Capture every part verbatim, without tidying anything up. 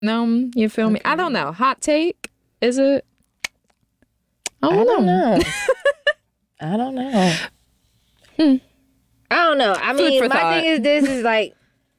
No, you feel okay. me? I don't know. Hot take? Is it? I don't, I don't know. know. I don't know. Hmm. I don't know. I Food mean, for my thought. thing is this is like,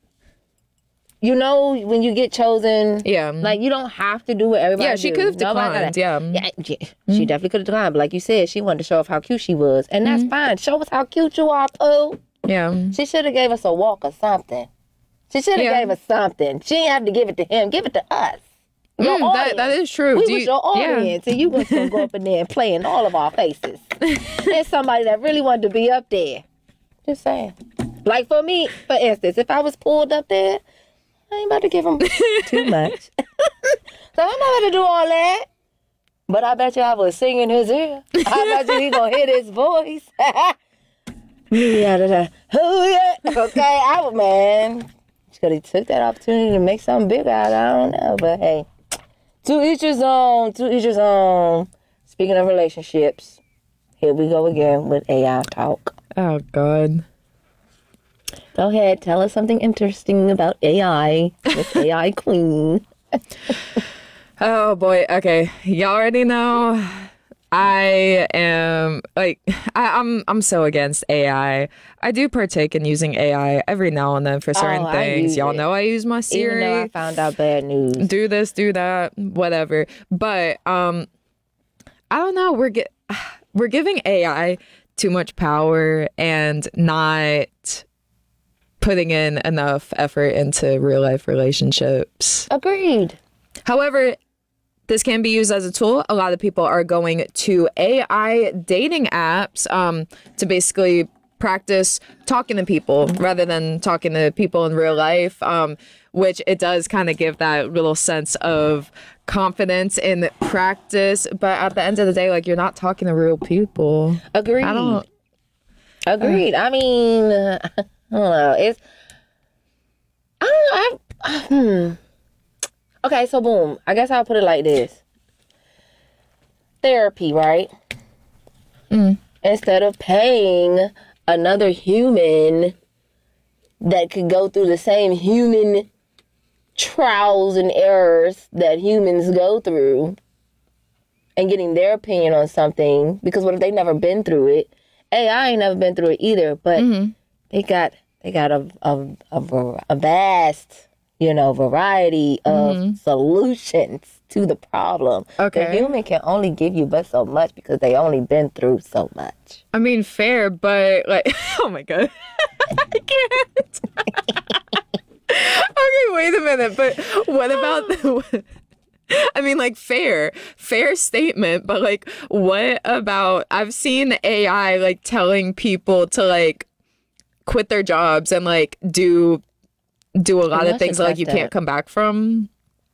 you know, when you get chosen, yeah, like you don't have to do what everybody. Yeah, she do. could have declined. Yeah, yeah, yeah. Mm-hmm. She definitely could have declined. But like you said, she wanted to show off how cute she was, and that's mm-hmm. fine. Show us how cute you are, Pooh. Yeah, she should have gave us a walk or something. She should have yeah. gave us something. She didn't have to give it to him. Give it to us. Your mm, that, that is true. We do was you, your audience, yeah. and you was gonna go up in there and play in all of our faces. There's somebody that really wanted to be up there. Just saying. Like for me, for instance, if I was pulled up there, I ain't about to give him too much. So I'm not about to do all that. But I bet you I was singing his ear. I bet you he gonna hear his voice. Yeah, da, da. Oh yeah. Okay, I was man. Because he took that opportunity to make something big out of it. I don't know. But hey, to each his own, to each his own. Speaking of relationships, here we go again with A I talk. Oh, God. Go ahead. Tell us something interesting about A I, Miss A I Queen. Oh, boy. Okay. Y'all already know. I am like I, I'm I'm so against A I. I do partake in using A I every now and then for certain oh, things. Y'all it. know I use my Siri. Even though I found out bad news. Do this, do that, whatever. But um, I don't know. We're get we're giving A I too much power and not putting in enough effort into real life relationships. Agreed. However, this can be used as a tool. A lot of people are going to A I dating apps um, to basically practice talking to people rather than talking to people in real life, um, which it does kind of give that little sense of confidence in practice. But at the end of the day, like, you're not talking to real people. Agreed. I don't... Agreed. Uh, I mean, uh, I don't know. It's... I don't know. I, hmm. Okay, so boom. I guess I'll put it like this. Therapy, right? Mm. Instead of paying another human that could go through the same human trials and errors that humans go through and getting their opinion on something, because what if they never been through it? A I ain't never been through it either, but mm-hmm. they got they got a a, a, a vast... you know, variety of mm-hmm. solutions to the problem. Okay. The human can only give you but so much because they only been through so much. I mean, fair, but like, oh my God. I can't. Okay, wait a minute. But what about the, I mean, like, fair, fair statement. But like, what about, I've seen A I like telling people to like quit their jobs and like do do a lot of things like you can't come back from.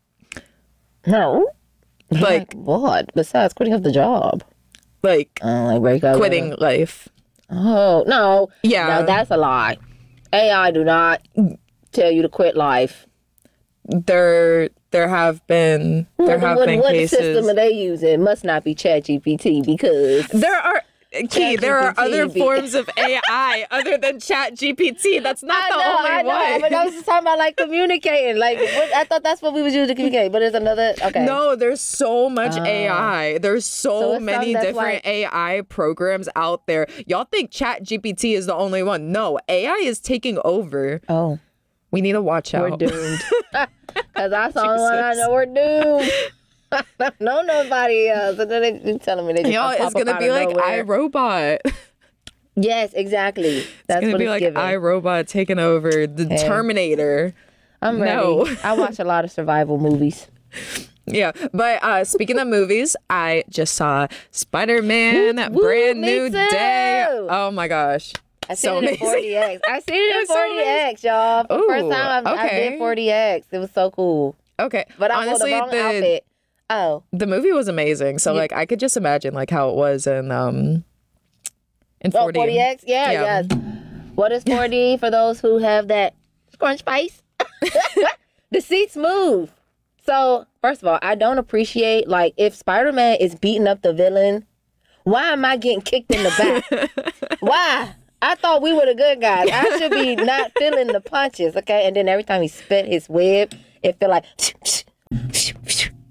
No. Like what? Besides quitting up the job. Like, uh, like break up quitting with life. Oh, no. Yeah. No, that's a lie. A I do not tell you to quit life. There there have been there what, have what, been what cases. What system are they using? It must not be ChatGPT because there are Key, there are other forms of A I other than Chat G P T. That's not I the know, only I know, one. But I was just talking about like communicating. Like what, I thought that's what we was using to communicate, but it's another. Okay. No, there's so much uh, A I. There's so, so many different like, A I programs out there. Y'all think Chat G P T is the only one? No, A I is taking over. Oh, we need to watch out. We're doomed. Because that's the only one I know. We're doomed. I don't know nobody else. And then they, they're telling me they just Y'all, it's gonna be like iRobot. Yes, exactly. That's it's gonna what be it's like giving. iRobot taking over the hey. Terminator. I'm ready. No. I watch a lot of survival movies. Yeah, but uh, speaking of movies, I just saw Spider-Man, woo, woo, Brand New too. Day. Oh my gosh. I seen so it in forty X. I seen it in forty X, so y'all. For the first time I've, okay. I did forty X. It was so cool. Okay. But I wore the wrong the, outfit. Oh. The movie was amazing. So, yeah. like, I could just imagine, like, how it was in, um, in forty. Oh, forty X? Yeah, yeah. Yes. What is four D for those who have that scrunch face? The seats move. So, first of all, I don't appreciate, like, if Spider-Man is beating up the villain, why am I getting kicked in the back? Why? I thought we were the good guys. I should be not feeling the punches, okay? And then every time he spit his web, it felt like...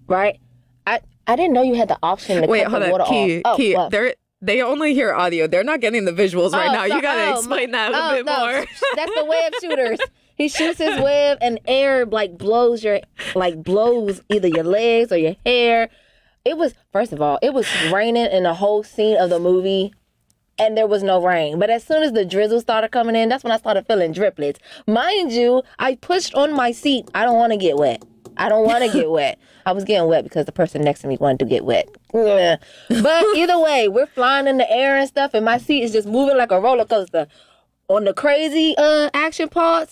right? I I didn't know you had the option to Wait, cut hold the water on. Key, off. Key. Oh, what? They're they only hear audio. They're not getting the visuals right Oh, now. so- You gotta oh, explain my- that a little oh, bit no. more. That's the web shooters. He shoots his web and air like blows your like blows either your legs or your hair. It was first of all, it was raining in the whole scene of the movie. And there was no rain. But as soon as the drizzle started coming in, that's when I started feeling driplets. Mind you, I pushed on my seat. I don't want to get wet. I don't want to get wet. I was getting wet because the person next to me wanted to get wet. But either way, we're flying in the air and stuff, and my seat is just moving like a roller coaster. On the crazy uh, action parts,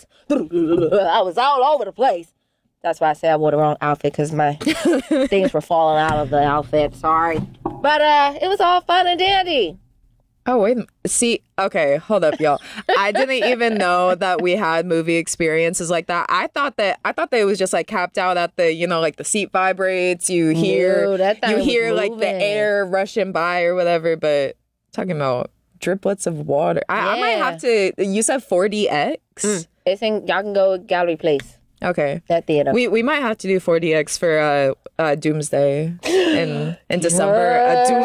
I was all over the place. That's why I said I wore the wrong outfit, because my things were falling out of the outfit. Sorry. But uh, it was all fun and dandy. Oh, wait. See, okay, hold up, y'all. I didn't even know that we had movie experiences like that. I thought that I thought that it was just like capped out at the, you know, like the seat vibrates, you hear No, that thing you was hear like the moving. air rushing by or whatever, but talking about driplets of water. I, I might Yeah. have to you said four D X? It's in, y'all can go Gallery Place, Okay. that theater. We we might have to do four D X for uh, uh Doomsday in in December. Uh, Doom-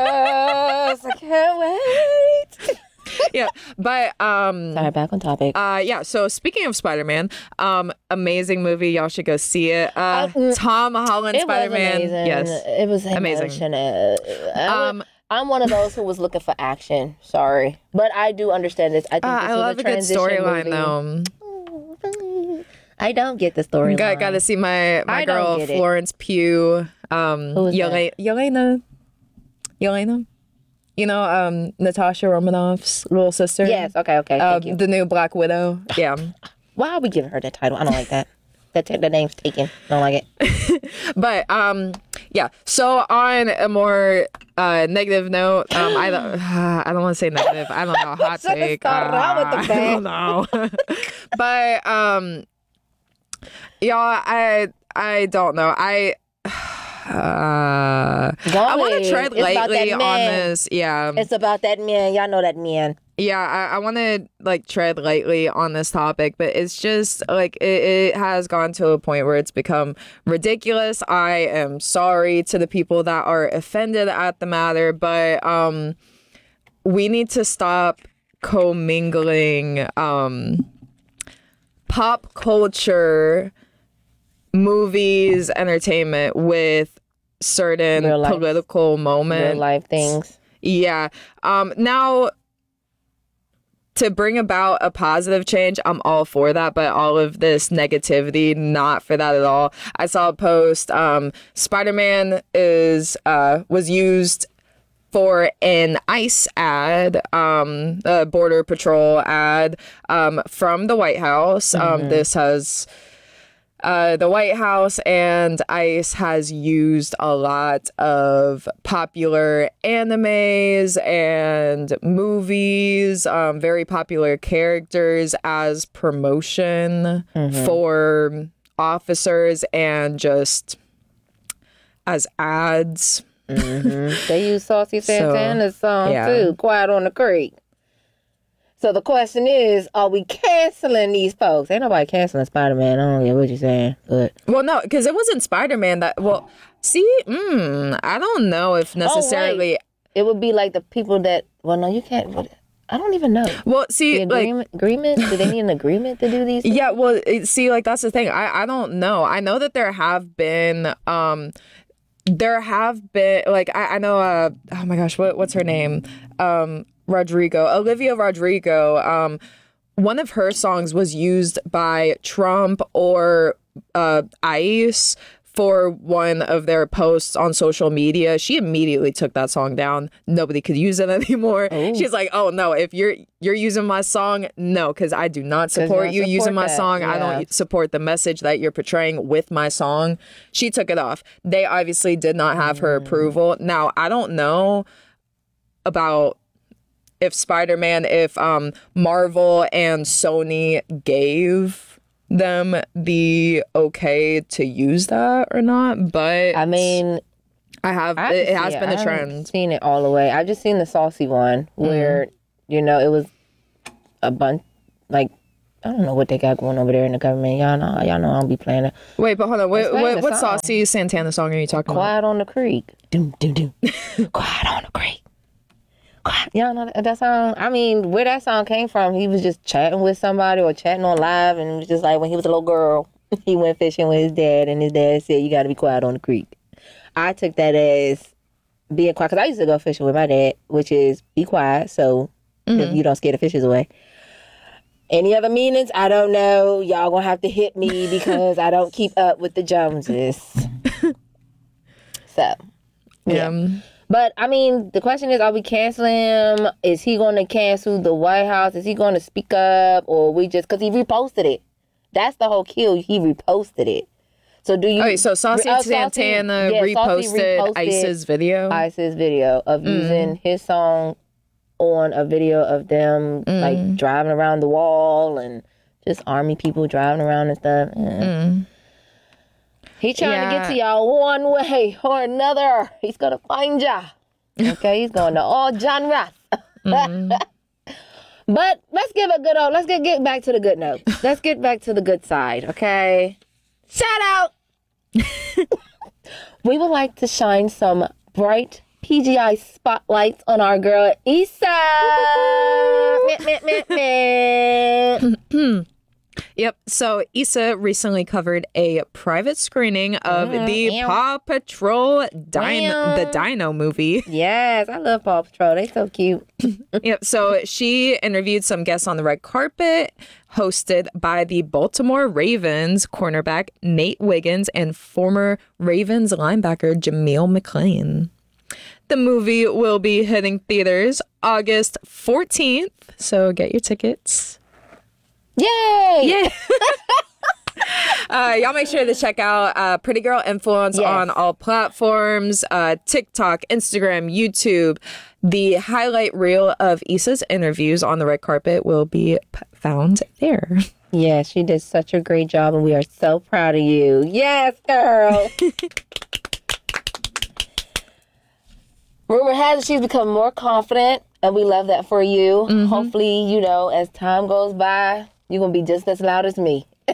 Yes, I can't wait. yeah, but um Sorry, back on topic. Uh yeah, so speaking of Spider-Man, um amazing movie, y'all should go see it. Uh Uh, mm, Tom Holland it Spider-Man. was amazing. Yes. It was Amazing. emotional. I was- Um I'm one of those who was looking for action. Sorry, but I do understand this. I think uh, this I was love a a good transition storyline movie. though. I don't get the storyline. Got got to see my my I don't girl get it. Florence Pugh, um Who was Yelena Yelena Yelena. You know, um Natasha Romanoff's little sister. Yes. Okay. Okay. Uh, Thank you. the new Black Widow. Yeah. Why are we giving her that title? I don't like that. That the name's taken. I don't like it. But um yeah, so on a more uh negative note, um I don't I don't want to say negative. I don't know, hot Should've take. started out with the uh, I don't know. But um y'all, I I don't know. I uh I want Golly, to tread it's about that lightly on man. this. Yeah. It's about that man. Y'all know that man. Yeah, I, I want to like tread lightly on this topic, but it's just like it, it has gone to a point where it's become ridiculous. I am sorry to the people that are offended at the matter, but um, we need to stop commingling um, pop culture, movies, entertainment with certain Real life. political moments. Real life things. Yeah. Um, now, to bring about a positive change, I'm all for that, but all of this negativity, not for that at all. I saw a post, um, Spider-Man is uh, was used for an ICE ad, um, a Border Patrol ad um, from the White House. Um, this has... Uh, the White House and ICE has used a lot of popular animes and movies, um, very popular characters as promotion for officers and just as ads. They use Saucy So, Santana's song yeah. too, Quiet on the Creek. So the question is, are we canceling these folks? Ain't nobody canceling Spider-Man. I don't get what you're saying. But Well, no, because it wasn't Spider-Man that, well, see, mm, I don't know if necessarily, it would be like the people that, well, no, you can't. What, I don't even know. well, see, The like, agreement? agreement? Do they need an agreement to do these? yeah, well, it, see, like that's the thing. I I don't know. I know that there have been um there have been like I I know uh oh my gosh, what what's her name? Um Rodrigo, Olivia Rodrigo. Um one of her songs was used by Trump or uh ICE for one of their posts on social media. She immediately took that song down. Nobody could use it anymore. She's like, "Oh no, if you're you're using my song, no, because I do not support don't you support using my that. song. I Yeah. don't support the message that you're portraying with my song." She took it off. They obviously did not have her approval. Now, I don't know about if Spider-Man, if um Marvel and Sony gave them the okay to use that or not, but I mean, I have I it, it haven't has seen been I a haven't trend. Seen it all the way. I've just seen the saucy one where you know it was a bunch like I don't know what they got going over there in the government. Y'all know, y'all know I don't be playing it. Wait, but hold on. What, Explain what, the what song. Saucy Santana song are you talking about? Quiet on the Creek. Doom, doom, doom. Quiet on the Creek. Quiet. Y'all know that, that song? I mean, where that song came from, he was just chatting with somebody or chatting on live, and it was just like when he was a little girl, he went fishing with his dad, and his dad said, you got to be quiet on the creek. I took that as being quiet, because I used to go fishing with my dad, which is be quiet, so mm-hmm. you don't scare the fishes away. Any other meanings? I don't know. Y'all gonna have to hit me because I don't keep up with the Joneses. So, yeah. Um, but, I mean, the question is, are we canceling him? Is he going to cancel the White House? Is he going to speak up? Or we just, because he reposted it. That's the whole kill. He reposted it. So, do you... Okay, so Saucy uh, Santana yeah, reposted, reposted ICE's video? ICE's video of mm. using his song on a video of them mm. like driving around the wall and just army people driving around and stuff. Yeah. Mm. He trying yeah. to get to y'all one way or another. He's gonna find ya. Okay, he's going to all genres. Mm-hmm. But let's give a good old. Let's get get back to the good note. Let's get back to the good side. Okay. Shout out. We would like to shine some bright P G I spotlights on our girl Issa. meh, meh, meh, meh. Yep. So Issa recently covered a private screening of mm, the damn. Paw Patrol Dino, the Dino movie. Yes, I love Paw Patrol. They so cute. Yep. So she interviewed some guests on the red carpet, hosted by the Baltimore Ravens cornerback Nate Wiggins and former Ravens linebacker Jameel McClain. The movie will be hitting theaters August fourteenth, so get your tickets. Yay! Yeah. uh, y'all make sure to check out uh, Pretty Girl Influence yes. on all platforms, uh, TikTok, Instagram, YouTube. The highlight reel of Issa's interviews on the red carpet will be p- found there. Yeah, she did such a great job, and we are so proud of you. Yes, girl! Rumor has it she's become more confident, and we love that for you. Mm-hmm. Hopefully, you know, as time goes by, you're going to be just as loud as me. uh,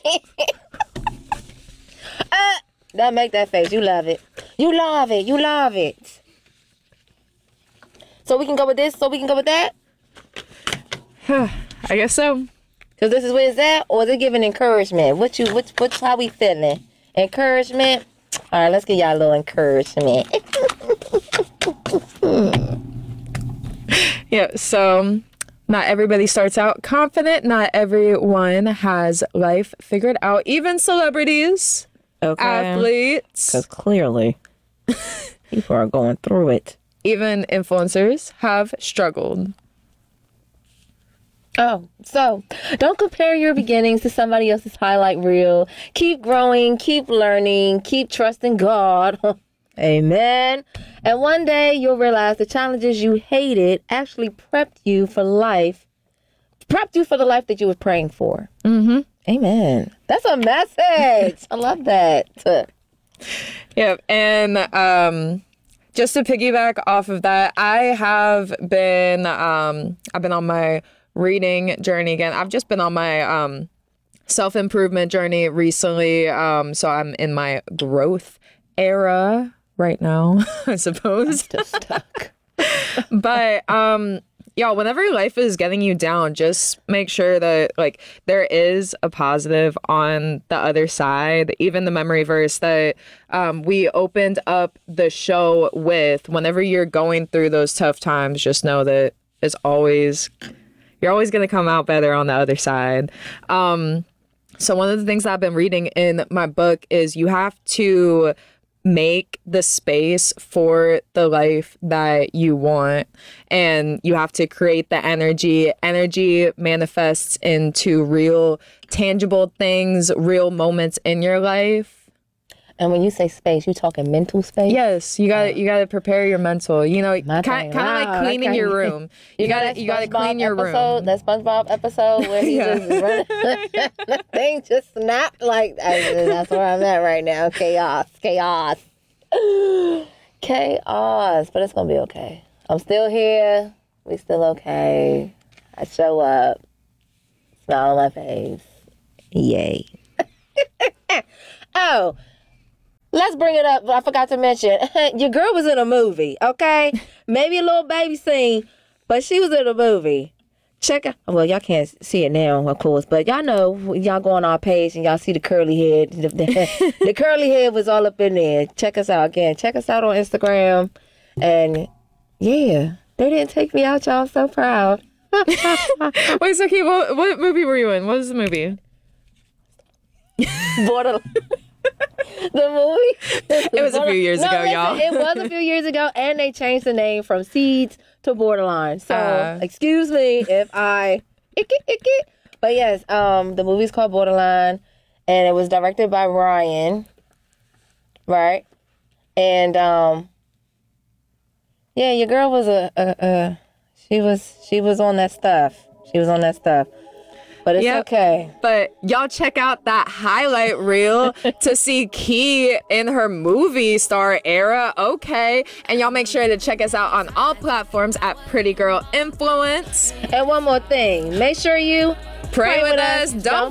don't make that face. You love it. You love it. You love it. So we can go with this? So we can go with that? I guess so. So this is where it's at? Or is it giving encouragement? What you, what, what's how we feeling? Encouragement? All right, let's give y'all a little encouragement. Yeah, so not everybody starts out confident. Not everyone has life figured out. Even celebrities, okay. Athletes. Because clearly, people are going through it. Even influencers have struggled. Oh, so don't compare your beginnings to somebody else's highlight reel. Keep growing, keep learning, keep trusting God. Amen. And one day you'll realize the challenges you hated actually prepped you for life, prepped you for the life that you were praying for. Mm-hmm. Amen. That's a message. I love that. Yeah. And um, just to piggyback off of that, I have been, um, I've been on my reading journey again. I've just been on my um, self-improvement journey recently. Um, so I'm in my growth era right now, I suppose. I'm still stuck. But um, y'all, whenever life is getting you down, just make sure that like there is a positive on the other side. Even the memory verse that um, we opened up the show with, whenever you're going through those tough times, just know that it's always, you're always going to come out better on the other side. Um, so one of the things that I've been reading in my book is you have to make the space for the life that you want, and you have to create the energy. Energy manifests into real, tangible things, real moments in your life. And when you say space, you talking mental space? Yes, you got to you got to prepare your mental. You know, kind kind of like cleaning your room. You, you got to you got to clean your episode, room. That SpongeBob episode where he yeah. just running, the thing just snapped. Like I, that's where I'm at right now. Chaos, chaos, chaos. But it's gonna be okay. I'm still here. We still okay. I show up. It's Smile on my face. Yay. Oh, let's bring it up. I forgot to mention, your girl was in a movie, okay? Maybe a little baby scene, but she was in a movie. Check out. Well, y'all can't see it now, of course, but y'all know, y'all go on our page and y'all see the curly head. The, the, the curly head was all up in there. Check us out again. Check us out on Instagram. And yeah, they didn't take me out, y'all. I'm so proud. Wait, so Kate, what, what movie were you in? What was the movie? Borderline. The movie. It was a few years no, ago, listen, y'all. It was a few years ago, and they changed the name from Seeds to Borderline. So, Uh. excuse me if I. Icky, icky. But yes, um, the movie's called Borderline, and it was directed by Ryan. Right, and um, yeah, your girl was a, a, a she was she was on that stuff. She was on that stuff. But it's Yep. okay. But y'all check out that highlight reel to see Key in her movie star era. Okay. And y'all make sure to check us out on all platforms at Pretty Girl Influence. And one more thing, make sure you Pray, with us. Don't